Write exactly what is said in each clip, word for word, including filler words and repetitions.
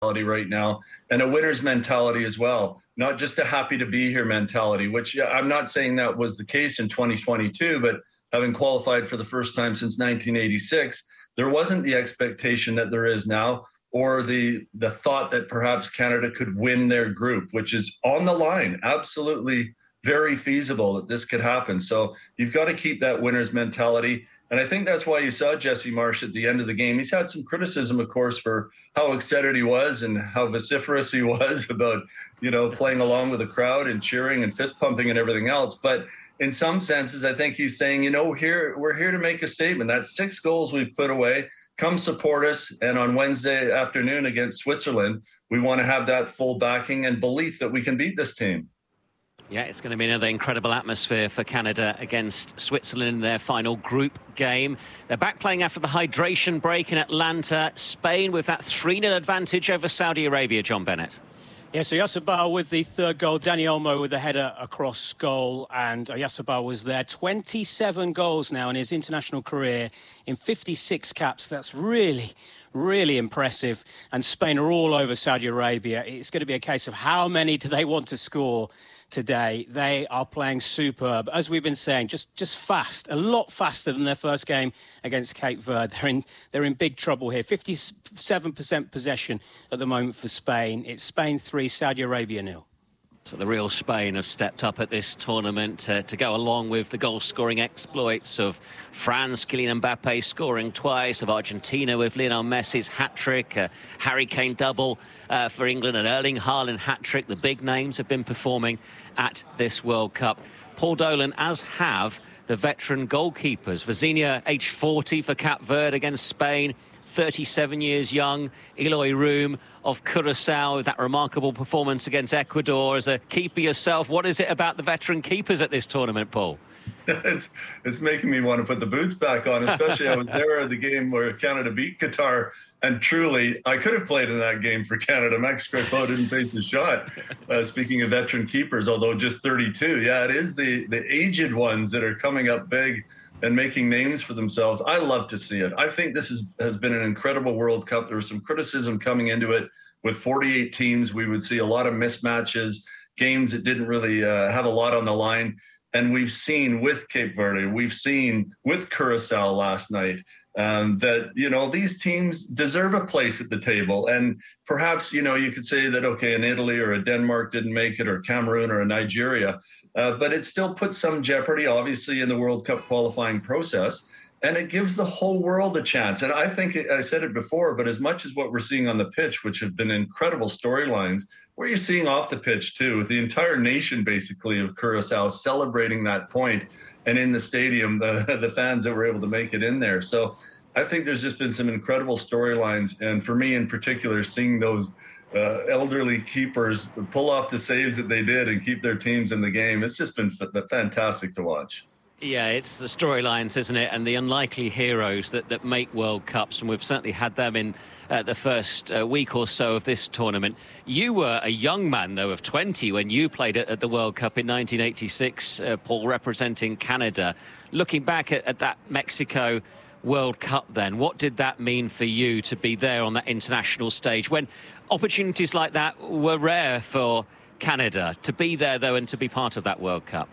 right now, and a winner's mentality as well, not just a happy to be here mentality, which I'm not saying that was the case in twenty twenty-two, but having qualified for the first time since nineteen eighty-six, there wasn't the expectation that there is now, or the the thought that perhaps Canada could win their group, which is on the line. Absolutely very feasible that this could happen. So you've got to keep that winner's mentality. And I think that's why you saw Jesse Marsch at the end of the game. He's had some criticism, of course, for how excited he was and how vociferous he was about, you know, playing along with the crowd and cheering and fist pumping and everything else. But in some senses, I think he's saying, you know, we're here, we're here to make a statement. That's six goals we've put away. Come support us. And on Wednesday afternoon against Switzerland, we want to have that full backing and belief that we can beat this team. Yeah, it's going to be another incredible atmosphere for Canada against Switzerland in their final group game. They're back playing after the hydration break in Atlanta. Spain with that three nil advantage over Saudi Arabia, John Bennett. Yeah, so Oyarzabal with the third goal, Dani Olmo with the header across goal, and Oyarzabal was there. twenty-seven goals now in his international career in fifty-six caps. That's really, really impressive. And Spain are all over Saudi Arabia. It's going to be a case of how many do they want to score today. They are playing superb. As we've been saying, just just fast, a lot faster than their first game against Cape Verde. They're in, they're in big trouble here. fifty-seven percent possession at the moment for Spain. It's Spain three, Saudi Arabia nil. So the real Spain have stepped up at this tournament uh, to go along with the goal-scoring exploits of France, Kylian Mbappe scoring twice, of Argentina with Lionel Messi's hat-trick, uh, Harry Kane double uh, for England, and Erling Haaland hat-trick. The big names have been performing at this World Cup. Paul Dolan, as have the veteran goalkeepers. Vizinha, age forty for Cape Verde against Spain. thirty-seven years young, Eloy Room of Curacao with that remarkable performance against Ecuador. As a keeper yourself, what is it about the veteran keepers at this tournament, Paul? It's it's making me want to put the boots back on, especially I was there at the game where Canada beat Qatar, and truly, I could have played in that game for Canada. Max Crepeau didn't face a shot. Uh, speaking of veteran keepers, although just thirty-two. Yeah, it is the, the aged ones that are coming up big and making names for themselves. I love to see it. I think this is, has been an incredible World Cup. There was some criticism coming into it. With forty-eight teams, we would see a lot of mismatches, games that didn't really uh, have a lot on the line. And we've seen with Cape Verde, we've seen with Curacao last night, um, that, you know, these teams deserve a place at the table. And perhaps, you know, you could say that, okay, an Italy or a Denmark didn't make it, or Cameroon or a Nigeria, uh, but it still puts some jeopardy, obviously, in the World Cup qualifying process. And it gives the whole world a chance. And I think, I said it before, but as much as what we're seeing on the pitch, which have been incredible storylines, what you're seeing off the pitch too, with the entire nation basically of Curacao celebrating that point, and in the stadium, the, the fans that were able to make it in there. So I think there's just been some incredible storylines. And for me in particular, seeing those uh, elderly keepers pull off the saves that they did and keep their teams in the game, it's just been f- fantastic to watch. Yeah, it's the storylines, isn't it? And the unlikely heroes that, that make World Cups. And we've certainly had them in uh, the first uh, week or so of this tournament. You were a young man, though, of twenty when you played at, at the World Cup in nineteen eighty-six, uh, Paul, representing Canada. Looking back at, at that Mexico World Cup then, what did that mean for you to be there on that international stage when opportunities like that were rare for Canada? To be there, though, and to be part of that World Cup?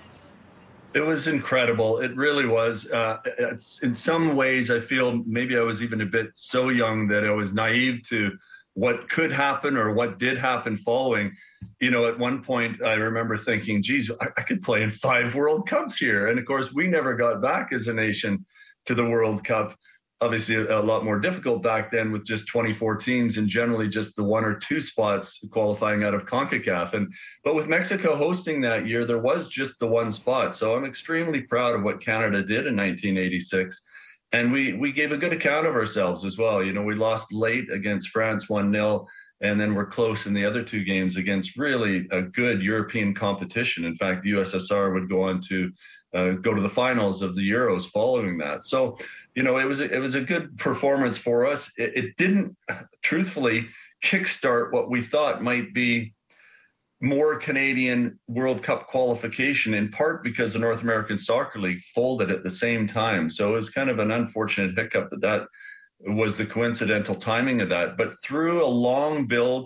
It was incredible. It really was. Uh, it's, in some ways, I feel maybe I was even a bit so young that I was naive to what could happen or what did happen following. You know, at one point, I remember thinking, geez, I, I could play in five World Cups here. And of course, we never got back as a nation to the World Cup. Obviously, a, a lot more difficult back then with just twenty-four teams and generally just the one or two spots qualifying out of CONCACAF. And but with Mexico hosting that year, there was just the one spot. So I'm extremely proud of what Canada did in nineteen eighty-six. And we we gave a good account of ourselves as well. You know, we lost late against France one nil, and then we're close in the other two games against really a good European competition. In fact, the U S S R would go on to uh, go to the finals of the Euros following that. So, you know, it was a, it was a good performance for us. It, it didn't, truthfully, kickstart what we thought might be more Canadian World Cup qualification, in part because the North American Soccer League folded at the same time. So it was kind of an unfortunate hiccup that that was the coincidental timing of that. But through a long build,